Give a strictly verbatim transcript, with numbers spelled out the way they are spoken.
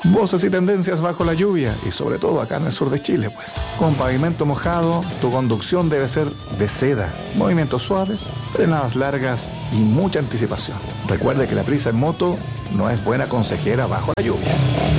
Voces y tendencias bajo la lluvia y sobre todo acá en el sur de Chile, pues. Con pavimento mojado, tu conducción debe ser de seda, movimientos suaves, frenadas largas y mucha anticipación. Recuerde que la prisa en moto no es buena consejera bajo la lluvia.